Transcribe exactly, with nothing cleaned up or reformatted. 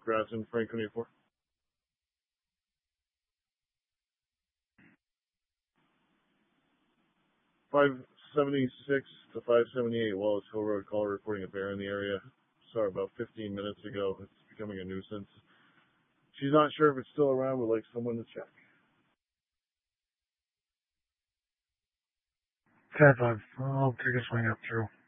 Grasson, Franklin eighty-four. five seventy-six to five seventy-eight Wallace Hill Road, call reporting a bear in the area. Saw her about fifteen minutes ago. It's becoming a nuisance. She's not sure if it's still around. Would like someone to check. ten five. I'll take a swing up through.